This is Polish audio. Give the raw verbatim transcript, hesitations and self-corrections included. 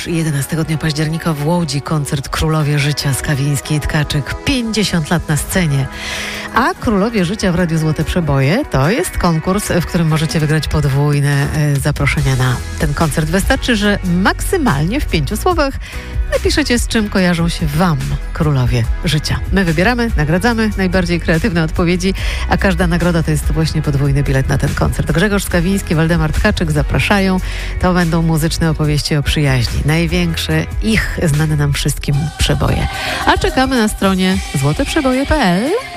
już jedenastego dnia października w Łodzi koncert Królowie Życia Skawiński i Tkaczyk. pięćdziesiąt lat na scenie. A Królowie Życia w Radiu Złote Przeboje to jest konkurs, w którym możecie wygrać podwójne y, zaproszenia na ten koncert. Wystarczy, że maksymalnie w pięciu słowach napiszecie, z czym kojarzą się Wam Królowie Życia. My wybieramy, nagradzamy najbardziej kreatywne odpowiedzi, a każda nagroda to jest właśnie podwójny bilet na ten koncert. Grzegorz Skawiński, Waldemar Tkaczyk zapraszają. To będą muzyczne opowieści o przyjaźni. Największe ich znane nam wszystkim przeboje. A czekamy na stronie złote przeboje kropka p l.